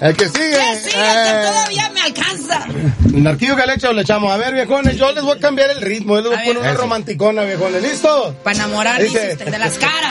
El que sigue. Que sigue, que todavía me alcanza. Narquillo que le echo, le echamos. A ver, viejones, yo les voy a cambiar el ritmo. Les voy a poner una romanticona, viejones. ¿Listos? Para enamorar, dice usted, de las caras.